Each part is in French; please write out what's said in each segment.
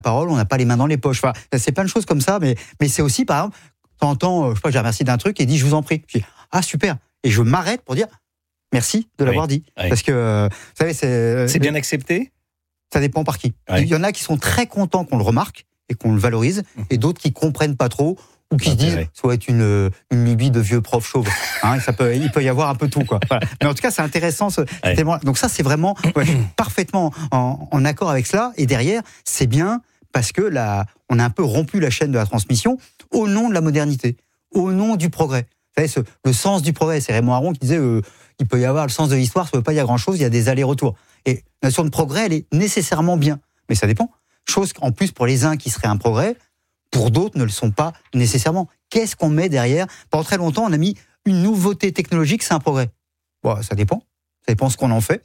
parole, on n'a pas les mains dans les poches. Enfin, c'est plein de choses comme ça, mais c'est aussi, par exemple, t'entends, je sais pas, j'ai remercié d'un truc et dit, je vous en prie. Je dis, ah, super. Et je m'arrête pour dire, merci de l'avoir dit. Oui. Parce que, vous savez, c'est bien accepté. Ça dépend par qui. Oui. Il y en a qui sont très contents qu'on le remarque et qu'on le valorise, et d'autres qui comprennent pas trop, ou qui se disent, ça doit être une lubie de vieux prof chauve. Hein, il peut y avoir un peu tout, quoi. Voilà. Mais en tout cas, c'est intéressant. Donc ça, c'est vraiment parfaitement en accord avec cela. Et derrière, c'est bien parce que on a un peu rompu la chaîne de la transmission au nom de la modernité, au nom du progrès. Vous savez, le sens du progrès, c'est Raymond Aron qui disait, il peut y avoir le sens de l'histoire, ça ne veut pas dire grand-chose, il y a des allers-retours. Et la notion de progrès, elle est nécessairement bien. Mais ça dépend. Chose qu'en plus, pour les uns qui serait un progrès, pour d'autres ne le sont pas nécessairement. Qu'est-ce qu'on met derrière ? Pendant très longtemps, on a mis une nouveauté technologique, c'est un progrès. Bon, ça dépend. Ça dépend ce qu'on en fait.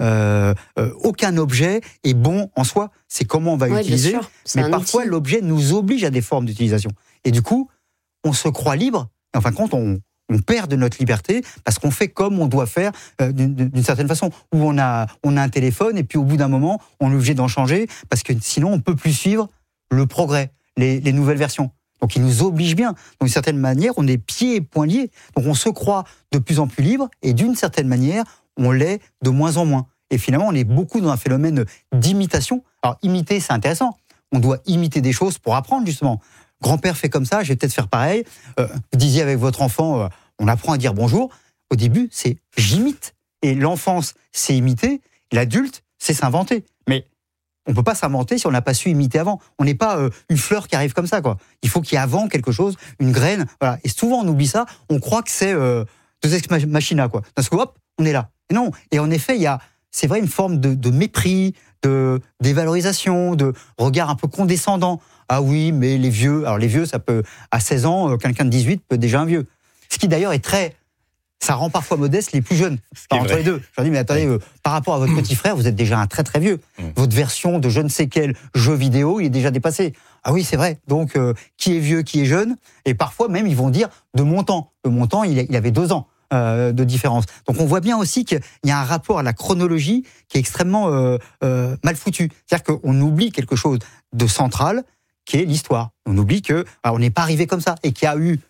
Aucun objet est bon en soi. C'est comment on va l'utiliser. Mais parfois, l'objet nous oblige à des formes d'utilisation. Et du coup, on se croit libre. Et en fin de compte, on perd de notre liberté parce qu'on fait comme on doit faire d'une certaine façon. Où on a un téléphone et puis au bout d'un moment, on est obligé d'en changer parce que sinon, on ne peut plus suivre le progrès. Les nouvelles versions. Donc, ils nous obligent bien. Donc, d'une certaine manière, on est pieds et poings liés. Donc, on se croit de plus en plus libre et d'une certaine manière, on l'est de moins en moins. Et finalement, on est beaucoup dans un phénomène d'imitation. Alors, imiter, c'est intéressant. On doit imiter des choses pour apprendre, justement. Grand-père fait comme ça, je vais peut-être faire pareil. Vous disiez avec votre enfant, on apprend à dire bonjour. Au début, c'est j'imite. Et l'enfance, c'est imiter. L'adulte, c'est s'inventer. Mais on ne peut pas s'inventer si on n'a pas su imiter avant. On n'est pas une fleur qui arrive comme ça, quoi. Il faut qu'il y ait avant quelque chose, une graine. Voilà. Et souvent, on oublie ça. On croit que c'est deux ex machina, quoi. Parce que hop, on est là. Et non. Et en effet, il y a, c'est vrai, une forme de mépris, de dévalorisation, de regard un peu condescendant. Ah oui, mais les vieux. Alors les vieux, ça peut, à 16 ans, quelqu'un de 18 peut être déjà un vieux. Ce qui d'ailleurs est très... Ça rend parfois modeste les plus jeunes. Entre les deux. Je leur dis, mais attendez, par rapport à votre petit frère, vous êtes déjà un très très vieux. Votre version de je ne sais quel jeu vidéo, il est déjà dépassé. Ah oui, c'est vrai. Donc, qui est vieux, qui est jeune ? Et parfois même, ils vont dire de mon temps. De mon temps, il avait 2 ans de différence. Donc, on voit bien aussi qu'il y a un rapport à la chronologie qui est extrêmement mal foutu. C'est-à-dire qu'on oublie quelque chose de central, qui est l'histoire. On oublie qu'on n'est pas arrivé comme ça et qu'il y a eu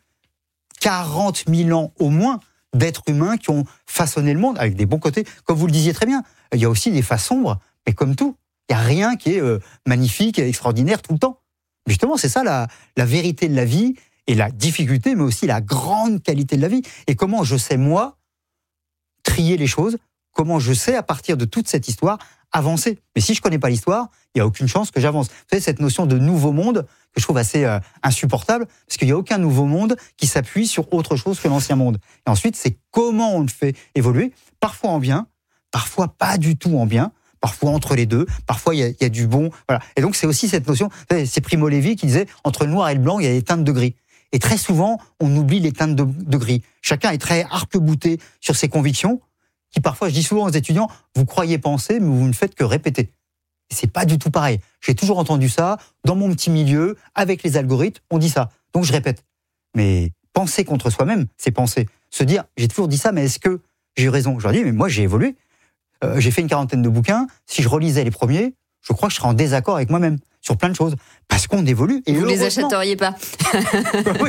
40 000 ans au moins d'êtres humains qui ont façonné le monde avec des bons côtés. Comme vous le disiez très bien, il y a aussi des faces sombres, mais comme tout, il n'y a rien qui est magnifique et extraordinaire tout le temps. Justement, c'est ça la vérité de la vie et la difficulté, mais aussi la grande qualité de la vie. Et comment je sais, moi, trier les choses, comment je sais, à partir de toute cette histoire, avancer. Mais si je ne connais pas l'histoire, il n'y a aucune chance que j'avance. Vous savez, cette notion de nouveau monde, que je trouve assez insupportable, parce qu'il n'y a aucun nouveau monde qui s'appuie sur autre chose que l'ancien monde. Et ensuite, c'est comment on le fait évoluer, parfois en bien, parfois pas du tout en bien, parfois entre les deux, parfois il y a du bon. Voilà. Et donc, c'est aussi cette notion, c'est Primo Levi qui disait, entre le noir et le blanc, il y a des teintes de gris. Et très souvent, on oublie les teintes de gris. Chacun est très arc-bouté sur ses convictions, qui parfois, je dis souvent aux étudiants, vous croyez penser, mais vous ne faites que répéter. Et c'est pas du tout pareil. J'ai toujours entendu ça, dans mon petit milieu, avec les algorithmes, on dit ça. Donc je répète. Mais penser contre soi-même, c'est penser. Se dire, j'ai toujours dit ça, mais est-ce que j'ai eu raison ? Je leur dis, mais moi j'ai évolué. J'ai fait une 40aine de bouquins. Si je relisais les premiers, je crois que je serais en désaccord avec moi-même sur plein de choses. Parce qu'on évolue. Et vous ne les achèteriez pas. Oui.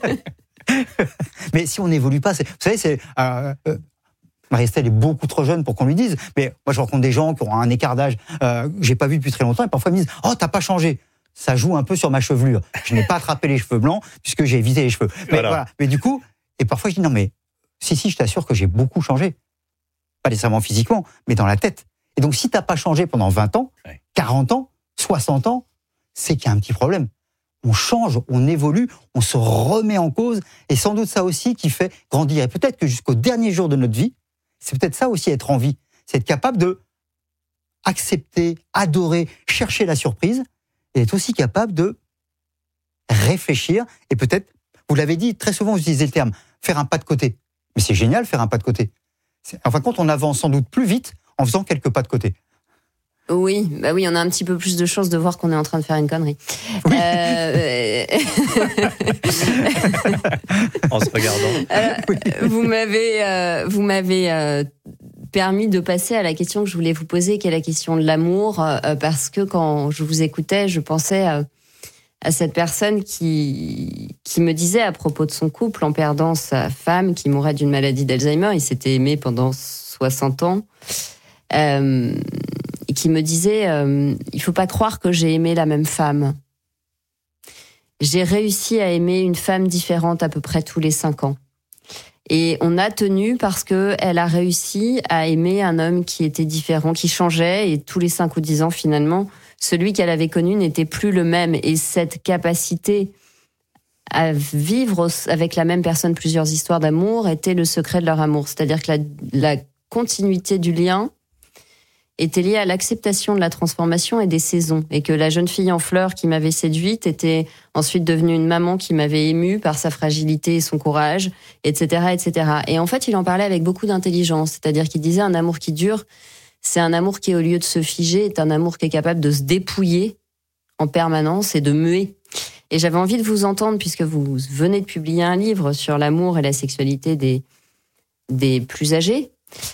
Mais si on n'évolue pas, vous savez, c'est... Marie-Estelle est beaucoup trop jeune pour qu'on lui dise. Mais moi, je rencontre des gens qui ont un écart d'âge que j'ai pas vu depuis très longtemps et parfois ils me disent « Oh, t'as pas changé !» Ça joue un peu sur ma chevelure. Je n'ai pas attrapé les cheveux blancs puisque j'ai évité les cheveux. Mais, voilà. Mais du coup, et parfois je dis « Non, mais si, je t'assure que j'ai beaucoup changé. » Pas nécessairement physiquement, mais dans la tête. Et donc, si t'as pas changé pendant 20 ans, 40 ans, 60 ans, c'est qu'il y a un petit problème. On change, on évolue, on se remet en cause. Et sans doute ça aussi qui fait grandir. Et peut-être que jusqu'au dernier jour de notre vie, c'est peut-être ça aussi être en vie, c'est être capable de accepter, adorer, chercher la surprise, et être aussi capable de réfléchir, et peut-être, vous l'avez dit, très souvent vous utilisez le terme, faire un pas de côté. Mais c'est génial faire un pas de côté. En fin de compte, on avance sans doute plus vite en faisant quelques pas de côté. Oui, bah oui, on a un petit peu plus de chances de voir qu'on est en train de faire une connerie. Oui. En se regardant. Vous m'avez permis de passer à la question que je voulais vous poser, qui est la question de l'amour, parce que quand je vous écoutais, je pensais à cette personne qui me disait à propos de son couple, en perdant sa femme qui mourait d'une maladie d'Alzheimer, il s'était aimé pendant 60 ans, et qui me disait il faut pas croire que j'ai aimé la même femme. J'ai réussi à aimer une femme différente à peu près tous les 5 ans. Et on a tenu parce que elle a réussi à aimer un homme qui était différent, qui changeait, et tous les 5 ou 10 ans, finalement, celui qu'elle avait connu n'était plus le même. Et cette capacité à vivre avec la même personne plusieurs histoires d'amour était le secret de leur amour. C'est-à-dire que la continuité du lien était liée à l'acceptation de la transformation et des saisons. Et que la jeune fille en fleurs qui m'avait séduite était ensuite devenue une maman qui m'avait émue par sa fragilité et son courage, etc., etc. Et en fait, il en parlait avec beaucoup d'intelligence. C'est-à-dire qu'il disait un amour qui dure, c'est un amour qui, au lieu de se figer, est un amour qui est capable de se dépouiller en permanence et de muer. Et j'avais envie de vous entendre, puisque vous venez de publier un livre sur l'amour et la sexualité des plus âgés.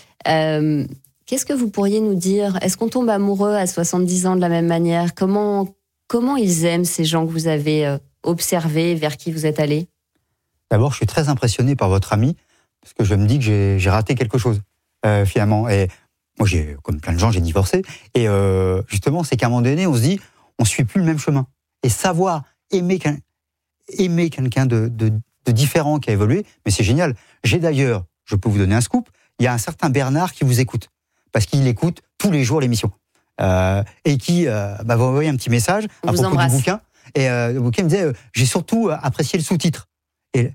Qu'est-ce que vous pourriez nous dire ? Est-ce qu'on tombe amoureux à 70 ans de la même manière ? Comment ils aiment ces gens que vous avez observés, vers qui vous êtes allés ? D'abord, je suis très impressionné par votre ami, parce que je me dis que j'ai raté quelque chose, finalement. Et moi, comme plein de gens, j'ai divorcé. Et justement, c'est qu'à un moment donné, on se dit, on ne suit plus le même chemin. Et savoir aimer quelqu'un de différent qui a évolué, mais c'est génial. J'ai d'ailleurs, je peux vous donner un scoop, il y a un certain Bernard qui vous écoute, parce qu'il écoute tous les jours l'émission. Et qui m'a envoyé un petit message à propos du bouquin. Et le bouquin me disait, j'ai surtout apprécié le sous-titre. Et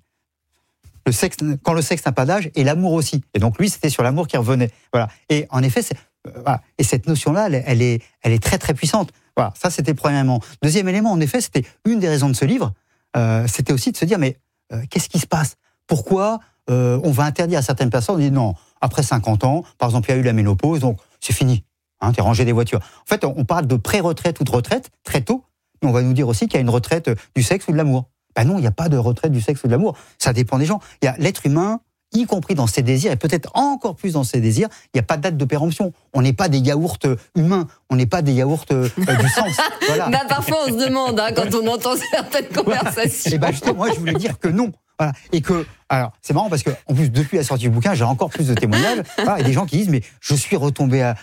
le sexe, quand le sexe n'a pas d'âge, et l'amour aussi. Et donc lui, c'était sur l'amour qui revenait. Voilà. Et en effet, voilà. Et cette notion-là, elle est très très puissante. Voilà. Ça, c'était le premier élément. Deuxième élément, en effet, c'était une des raisons de ce livre. C'était aussi de se dire, mais qu'est-ce qui se passe ? Pourquoi on va interdire à certaines personnes ? On dit non, après 50 ans, par exemple, il y a eu la ménopause, donc c'est fini. T'es rangé des voitures. En fait, on parle de pré-retraite ou de retraite très tôt, mais on va nous dire aussi qu'il y a une retraite du sexe ou de l'amour. Ben non, il n'y a pas de retraite du sexe ou de l'amour. Ça dépend des gens. Il y a l'être humain, y compris dans ses désirs, et peut-être encore plus dans ses désirs, il n'y a pas de date de péremption. On n'est pas des yaourts humains, on n'est pas des yaourts du sens. Voilà. Bah, parfois, on se demande, quand on entend certaines conversations. Et justement, moi, je voulais dire que non. Voilà. Et que, alors, c'est marrant parce que, en plus, depuis la sortie du bouquin, j'ai encore plus de témoignages. Voilà, et des gens qui disent, mais je suis retombé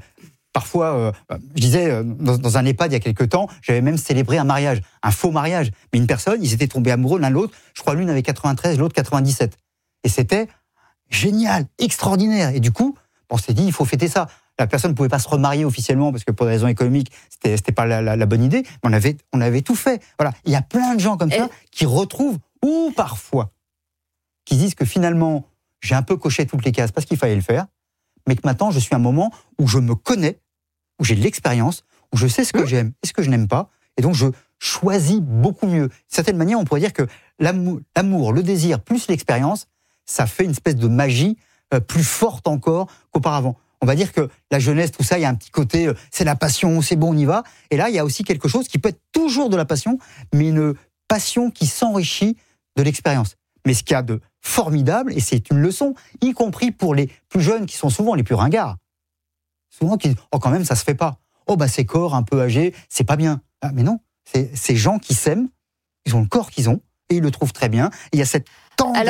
parfois, je disais, dans un EHPAD il y a quelques temps, j'avais même célébré un mariage, un faux mariage. Mais une personne, ils étaient tombés amoureux l'un de l'autre. Je crois l'une avait 93, l'autre 97. Et c'était génial, extraordinaire. Et du coup, on s'est dit, il faut fêter ça. La personne ne pouvait pas se remarier officiellement parce que pour des raisons économiques, c'était pas la bonne idée. Mais on avait tout fait. Voilà. Il y a plein de gens comme ça qui retrouvent, ou parfois, qui disent que finalement, j'ai un peu coché toutes les cases parce qu'il fallait le faire, mais que maintenant, je suis à un moment où je me connais, où j'ai de l'expérience, où je sais ce que j'aime et ce que je n'aime pas, et donc je choisis beaucoup mieux. De certaine manière, on pourrait dire que l'amour, le désir, plus l'expérience, ça fait une espèce de magie plus forte encore qu'auparavant. On va dire que la jeunesse, tout ça, il y a un petit côté, c'est la passion, c'est bon, on y va. Et là, il y a aussi quelque chose qui peut être toujours de la passion, mais une passion qui s'enrichit de l'expérience. Mais ce qu'il y a de formidable, et c'est une leçon, y compris pour les plus jeunes qui sont souvent les plus ringards. Souvent qui disent, oh quand même, ça se fait pas. Oh ces corps un peu âgés, c'est pas bien. Ah, mais non, c'est ces gens qui s'aiment, ils ont le corps qu'ils ont, et ils le trouvent très bien. Et il y a cette tendresse.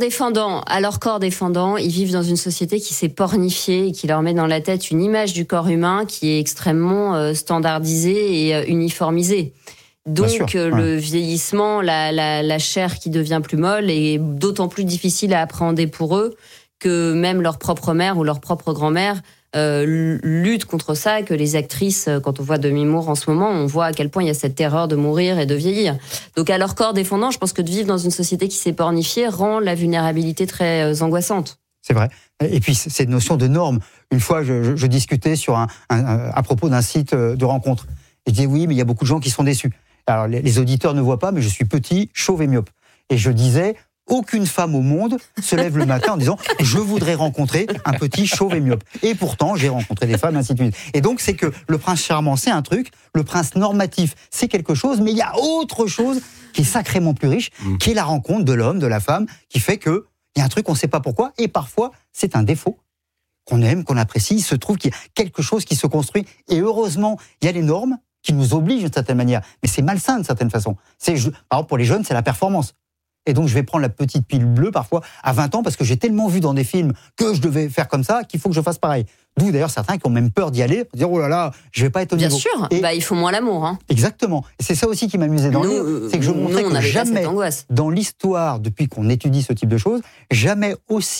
À leur corps défendant, ils vivent dans une société qui s'est pornifiée et qui leur met dans la tête une image du corps humain qui est extrêmement standardisée et uniformisée. Donc le vieillissement, la chair qui devient plus molle est d'autant plus difficile à appréhender pour eux que même leur propre mère ou leur propre grand-mère luttent contre ça, que les actrices, quand on voit Demi Moore en ce moment, on voit à quel point il y a cette terreur de mourir et de vieillir. Donc à leur corps défendant, je pense que de vivre dans une société qui s'est pornifiée rend la vulnérabilité très angoissante. C'est vrai. Et puis cette notion de norme. Une fois, je discutais à propos d'un site de rencontre. Et je disais oui, mais il y a beaucoup de gens qui sont déçus. Alors, les auditeurs ne voient pas, mais je suis petit, chauve et myope. Et je disais, aucune femme au monde se lève le matin en disant « Je voudrais rencontrer un petit chauve et myope ». Et pourtant, j'ai rencontré des femmes, ainsi de suite. Et donc, c'est que le prince charmant, c'est un truc, le prince normatif, c'est quelque chose, mais il y a autre chose qui est sacrément plus riche, qui est la rencontre de l'homme, de la femme, qui fait qu'il y a un truc, on ne sait pas pourquoi, et parfois, c'est un défaut qu'on aime, qu'on apprécie. Il se trouve qu'il y a quelque chose qui se construit. Et heureusement, il y a les normes qui nous obligent d'une certaine manière. Mais c'est malsain d'une certaine façon. Par exemple, pour les jeunes, c'est la performance. Et donc, je vais prendre la petite pile bleue, parfois, à 20 ans, parce que j'ai tellement vu dans des films que je devais faire comme ça, qu'il faut que je fasse pareil. D'où, d'ailleurs, certains qui ont même peur d'y aller, pour dire, oh là là, je vais pas être au niveau. Bien sûr, il faut moins l'amour. Hein. Exactement. Et c'est ça aussi qui m'amusait dans le livre, c'est que je montrais que jamais, dans l'histoire, depuis qu'on étudie ce type de choses, jamais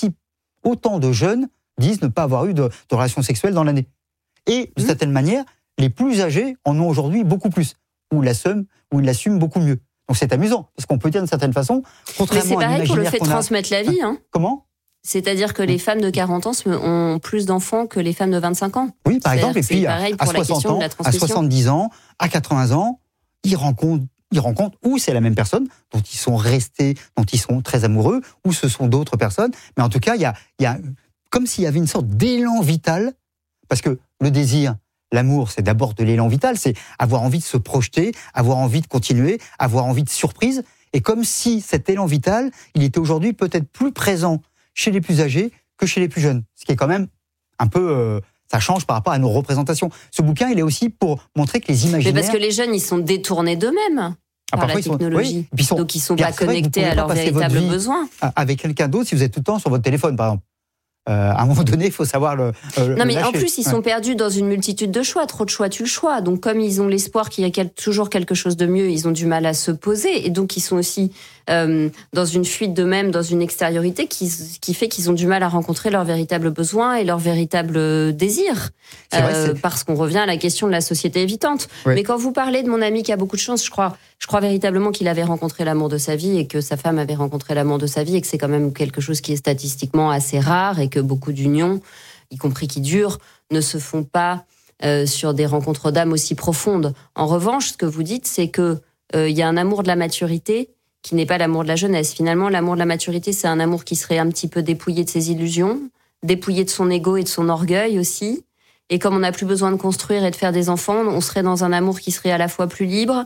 autant de jeunes disent ne pas avoir eu de relations sexuelles dans l'année. Et, de certaine manière, les plus âgés en ont aujourd'hui beaucoup plus, ou ils l'assument beaucoup mieux. Donc c'est amusant, parce qu'on peut dire d'une certaine façon, contrairement à l'imaginaire qu'on a... Mais c'est pareil pour le fait de transmettre la vie. Hein. Comment ? C'est-à-dire que les femmes de 40 ans ont plus d'enfants que les femmes de 25 ans. Oui, par exemple, et puis à 60 ans, à 70 ans, à 80 ans, ils rencontrent ou c'est la même personne dont ils sont restés, dont ils sont très amoureux, ou ce sont d'autres personnes. Mais en tout cas, il y a comme s'il y avait une sorte d'élan vital, parce que le désir... L'amour, c'est d'abord de l'élan vital, c'est avoir envie de se projeter, avoir envie de continuer, avoir envie de surprise. Et comme si cet élan vital, il était aujourd'hui peut-être plus présent chez les plus âgés que chez les plus jeunes. Ce qui est quand même un peu... ça change par rapport à nos représentations. Ce bouquin, il est aussi pour montrer que les imaginaires... Mais parce que les jeunes, ils sont détournés d'eux-mêmes par la technologie. Donc ils ne sont pas connectés à leurs véritables besoins. Avec quelqu'un d'autre, si vous êtes tout le temps sur votre téléphone, par exemple. À un moment donné, il faut savoir le non, mais lâcher. En plus, ils sont perdus dans une multitude de choix. Trop de choix, tu le choix. Donc, comme ils ont l'espoir qu'il y a toujours quelque chose de mieux, ils ont du mal à se poser. Et donc, ils sont aussi dans une fuite d'eux-mêmes, dans une extériorité qui fait qu'ils ont du mal à rencontrer leurs véritables besoins et leurs véritables désirs. Parce qu'on revient à la question de la société évitante. Oui. Mais quand vous parlez de mon ami qui a beaucoup de chance, je crois véritablement qu'il avait rencontré l'amour de sa vie et que sa femme avait rencontré l'amour de sa vie et que c'est quand même quelque chose qui est statistiquement assez rare et que beaucoup d'unions, y compris qui durent, ne se font pas sur des rencontres d'âme aussi profondes. En revanche, ce que vous dites, c'est que y a un amour de la maturité qui n'est pas l'amour de la jeunesse. Finalement, l'amour de la maturité, c'est un amour qui serait un petit peu dépouillé de ses illusions, dépouillé de son ego et de son orgueil aussi. Et comme on n'a plus besoin de construire et de faire des enfants, on serait dans un amour qui serait à la fois plus libre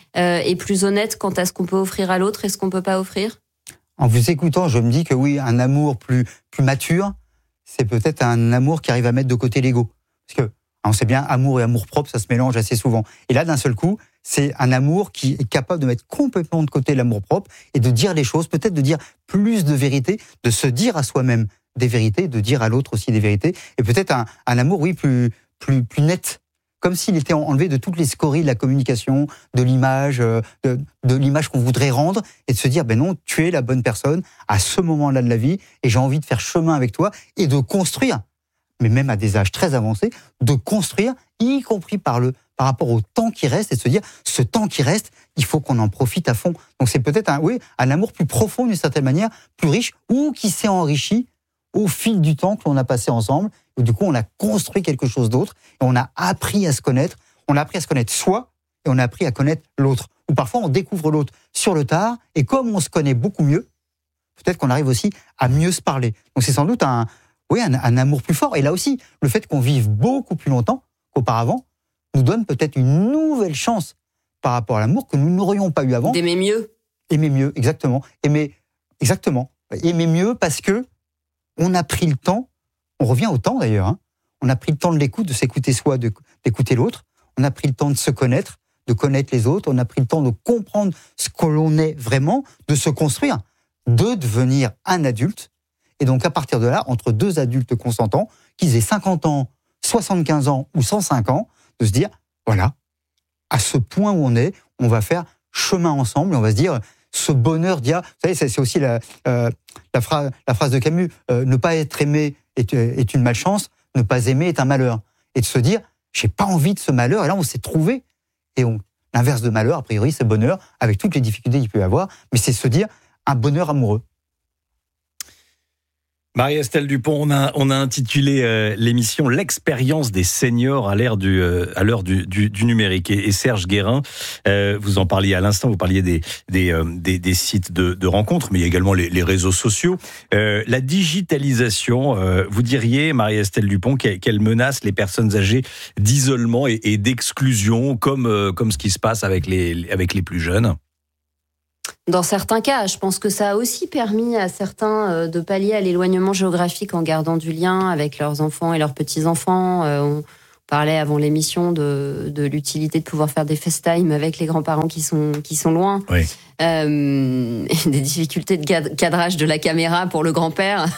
et plus honnête quant à ce qu'on peut offrir à l'autre et ce qu'on ne peut pas offrir. En vous écoutant, je me dis que oui, un amour plus mature, c'est peut-être un amour qui arrive à mettre de côté l'ego. Parce que on sait bien, amour et amour-propre, ça se mélange assez souvent. Et là, d'un seul coup, c'est un amour qui est capable de mettre complètement de côté l'amour-propre et de dire les choses, peut-être de dire plus de vérité, de se dire à soi-même des vérités, de dire à l'autre aussi des vérités. Et peut-être un amour, oui, plus net. Comme s'il était enlevé de toutes les scories de la communication, de l'image, de l'image qu'on voudrait rendre, et de se dire, ben non, tu es la bonne personne à ce moment-là de la vie, et j'ai envie de faire chemin avec toi, et de construire, mais même à des âges très avancés, de construire, y compris par rapport au temps qui reste, et de se dire, ce temps qui reste, il faut qu'on en profite à fond. Donc c'est peut-être un amour plus profond d'une certaine manière, plus riche, ou qui s'est enrichi au fil du temps que l'on a passé ensemble, où du coup on a construit quelque chose d'autre, et on a appris à se connaître, soi, et on a appris à connaître l'autre. Ou parfois on découvre l'autre sur le tard, et comme on se connaît beaucoup mieux, peut-être qu'on arrive aussi à mieux se parler. Donc c'est sans doute un amour plus fort. Et là aussi, le fait qu'on vive beaucoup plus longtemps qu'auparavant nous donne peut-être une nouvelle chance par rapport à l'amour que nous n'aurions pas eu avant. D'aimer mieux. Aimer mieux, exactement. Aimer mieux parce que on a pris le temps, on revient au temps d'ailleurs, on a pris le temps de l'écoute, de s'écouter soi, d'écouter l'autre, on a pris le temps de se connaître, de connaître les autres, on a pris le temps de comprendre ce que l'on est vraiment, de se construire, de devenir un adulte. Et donc à partir de là, entre deux adultes consentants, qu'ils aient 50 ans, 75 ans ou 105 ans, de se dire, voilà, à ce point où on va faire chemin ensemble, et on va se dire, ce bonheur d'il y a... Vous savez, c'est aussi la phrase de Camus, ne pas être aimé est une malchance, ne pas aimer est un malheur. Et de se dire, j'ai pas envie de ce malheur, et là on s'est trouvé. Et l'inverse de malheur, a priori, c'est bonheur, avec toutes les difficultés qu'il peut y avoir, mais c'est se dire un bonheur amoureux. Marie-Estelle Dupont, on a intitulé l'émission « L'expérience des seniors à l'heure du numérique ». Et Serge Guérin, vous en parliez à l'instant, vous parliez des sites de rencontres, mais il y a également les réseaux sociaux. La digitalisation, vous diriez, Marie-Estelle Dupont, qu'elle menace les personnes âgées d'isolement et d'exclusion, comme ce qui se passe avec les plus jeunes ? Dans certains cas, je pense que ça a aussi permis à certains de pallier à l'éloignement géographique en gardant du lien avec leurs enfants et leurs petits-enfants. On parlait avant l'émission de l'utilité de pouvoir faire des FaceTime avec les grands-parents qui sont loin. Oui. Des difficultés de cadrage de la caméra pour le grand-père.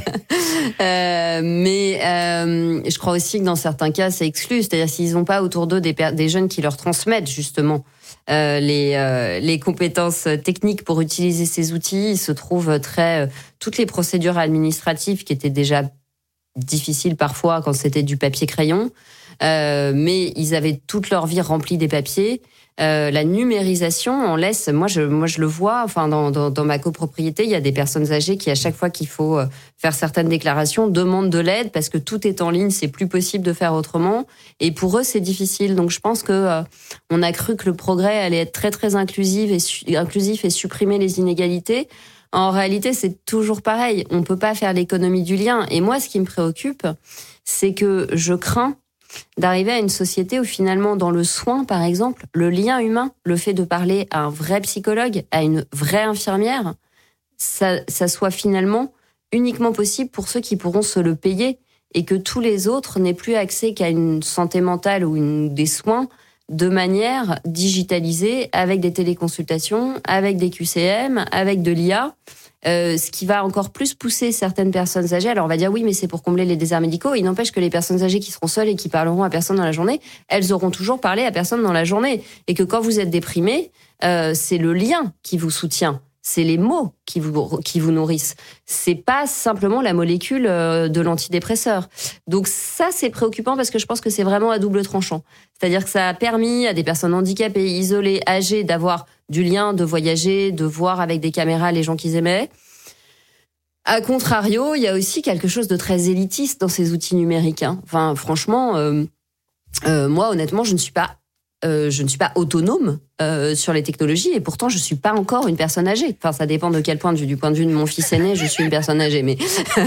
Mais je crois aussi que dans certains cas, c'est exclu. C'est-à-dire s'ils n'ont pas autour d'eux des jeunes qui leur transmettent justement les compétences techniques pour utiliser ces outils, il se trouve toutes les procédures administratives qui étaient déjà difficiles parfois quand c'était du papier-crayon, mais ils avaient toute leur vie remplie des papiers. La numérisation en laisse. Moi, je le vois. Enfin, dans ma copropriété, il y a des personnes âgées qui, à chaque fois qu'il faut faire certaines déclarations, demandent de l'aide parce que tout est en ligne, c'est plus possible de faire autrement. Et pour eux, c'est difficile. Donc, je pense que on a cru que le progrès allait être très très inclusif et supprimer les inégalités. En réalité, c'est toujours pareil. On peut pas faire l'économie du lien. Et moi, ce qui me préoccupe, c'est que je crains d'arriver à une société où finalement, dans le soin, par exemple, le lien humain, le fait de parler à un vrai psychologue, à une vraie infirmière, ça soit finalement uniquement possible pour ceux qui pourront se le payer et que tous les autres n'aient plus accès qu'à une santé mentale ou des soins de manière digitalisée, avec des téléconsultations, avec des QCM, avec de l'IA. Ce qui va encore plus pousser certaines personnes âgées. Alors on va dire oui, mais c'est pour combler les déserts médicaux. Il n'empêche que les personnes âgées qui seront seules et qui parleront à personne dans la journée, elles auront toujours parlé à personne dans la journée. Et que quand vous êtes déprimé, c'est le lien qui vous soutient. C'est les mots qui vous nourrissent. C'est pas simplement la molécule de l'antidépresseur. Donc ça, c'est préoccupant parce que je pense que c'est vraiment à double tranchant. C'est-à-dire que ça a permis à des personnes handicapées, isolées, âgées, d'avoir du lien, de voyager, de voir avec des caméras les gens qu'ils aimaient. A contrario, il y a aussi quelque chose de très élitiste dans ces outils numériques. Enfin, franchement, moi, honnêtement, je ne suis pas autonome sur les technologies et pourtant je suis pas encore une personne âgée. Enfin, ça dépend de quel point de vue. Du point de vue de mon fils aîné, je suis une personne âgée, mais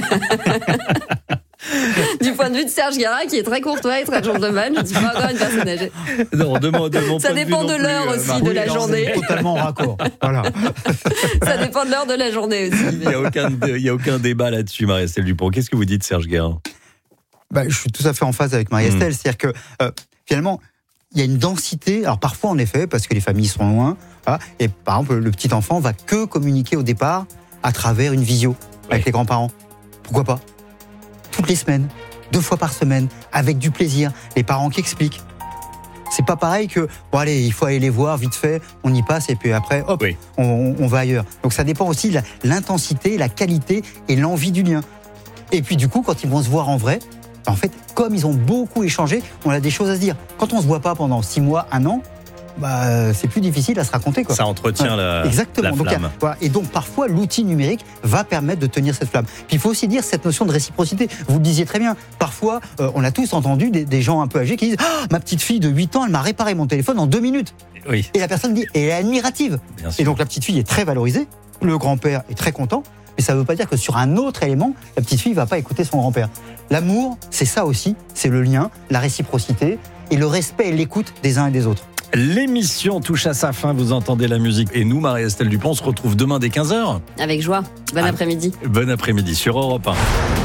du point de vue de Serge Guérin, qui est très courtois et très gentleman, je ne suis pas encore une personne âgée. Non, de mon ça dépend de l'heure aussi de la journée. Totalement en raccord. Voilà. Ça dépend de l'heure de la journée aussi. Il y a aucun débat là-dessus, Marie-Estelle Dupont. Qu'est-ce que vous dites, Serge Guérin ? Je suis tout à fait en phase avec Marie-Estelle. C'est-à-dire que finalement, il y a une densité, alors parfois en effet, parce que les familles sont loin, et par exemple, le petit enfant va que communiquer au départ à travers une visio avec les grands-parents. Pourquoi pas ? Toutes les semaines, 2 fois par semaine, avec du plaisir, les parents qui expliquent. C'est pas pareil que, bon allez, il faut aller les voir vite fait, on y passe et puis après, hop, on va ailleurs. Donc ça dépend aussi de l'intensité, la qualité et l'envie du lien. Et puis du coup, quand ils vont se voir en vrai, en fait, comme ils ont beaucoup échangé, on a des choses à se dire. Quand on se voit pas pendant 6 mois, 1 an, c'est plus difficile à se raconter, quoi. Ça entretient exactement. la flamme. Et donc parfois, l'outil numérique va permettre de tenir cette flamme. Puis il faut aussi dire cette notion de réciprocité. Vous le disiez très bien. Parfois, on a tous entendu des gens un peu âgés qui disent « ma petite fille de 8 ans, elle m'a réparé mon téléphone en 2 minutes. » Oui. Et la personne dit, et elle est admirative. Et donc la petite fille est très valorisée. Le grand-père est très content. Mais ça ne veut pas dire que sur un autre élément, la petite fille ne va pas écouter son grand-père. L'amour, c'est ça aussi. C'est le lien, la réciprocité et le respect et l'écoute des uns et des autres. L'émission touche à sa fin, vous entendez la musique. Et nous, Marie-Estelle Dupont, on se retrouve demain dès 15h. Avec joie. Bon après-midi. Bon après-midi sur Europe 1.